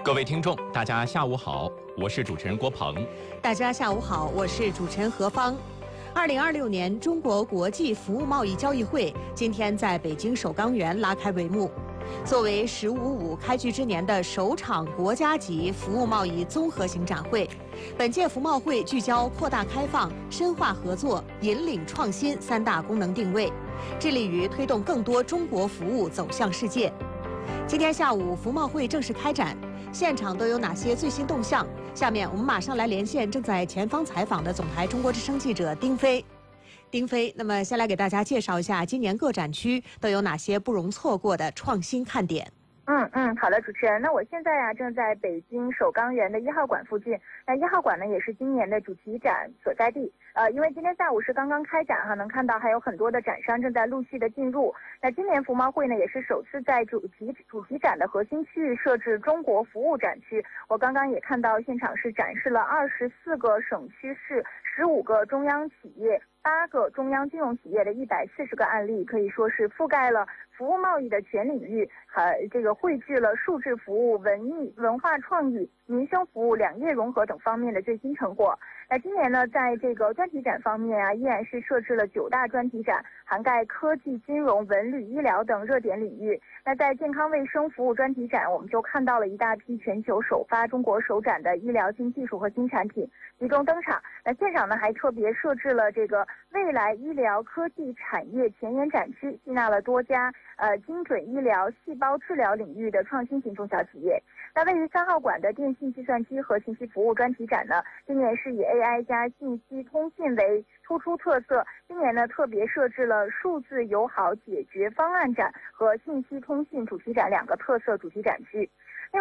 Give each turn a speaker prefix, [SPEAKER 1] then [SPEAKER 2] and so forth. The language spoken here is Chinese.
[SPEAKER 1] 各位听众，大家下午好，我是主持人郭鹏。
[SPEAKER 2] 大家下午好，我是主持人何芳。2026年中国国际服务贸易交易会今天在北京首钢园拉开帷幕。作为“15.5”开局之年的首场国家级服务贸易综合型展会，本届服贸会聚焦扩大开放、深化合作、引领创新三大功能定位，致力于推动更多中国服务走向世界。今天下午服贸会正式开展，现场都有哪些最新动向？下面我们马上来连线正在前方采访的总台中国之声记者丁飞。丁飞，那么先来给大家介绍一下今年各展区都有哪些不容错过的创新看点。
[SPEAKER 3] 好的，主持人。那我现在正在北京首钢园的1号馆附近。那1号馆呢，也是今年的主题展所在地。因为今天下午是刚刚开展能看到还有很多的展商正在陆续的进入。那今年服贸会呢，也是首次在主题展的核心区域设置中国服务展区。我刚刚也看到现场是展示了24个省区市、15个中央企业、8个中央金融企业的140个案例，可以说是覆盖了服务贸易的全领域，汇聚了数字服务、文艺、文化创意、民生服务两业融合等方面的最新成果。那今年呢，在这个专题展方面依然是设置了9大专题展，涵盖科技、金融、文旅、医疗等热点领域。那在健康卫生服务专题展，我们就看到了一大批全球首发、中国首展的医疗新技术和新产品集中登场。那现场呢，还特别设置了这个未来医疗科技产业前沿展区，吸纳了多家精准医疗、细胞治疗领域的创新型中小企业。那位于3号馆的电信计算机和信息服务专题展呢，今年是以 AI 加信息通信为突出特色。今年呢，特别设置了数字友好解决方案展和信息通信主题展2个特色主题展区。